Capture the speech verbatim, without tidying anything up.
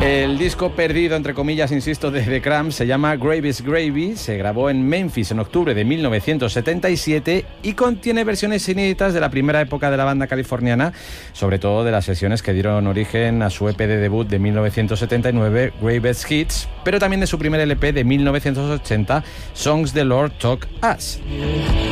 El disco perdido, entre comillas, insisto, de The Cramps se llama Gravy's Gravy, se grabó en Memphis en octubre de mil novecientos setenta y siete y contiene versiones inéditas de la primera época de la banda californiana, sobre todo de las sesiones que dieron origen a su E P de debut de mil novecientos setenta y nueve, Greatest Hits, pero también de su primer L P de mil novecientos ochenta, Songs the Lord Taught Us.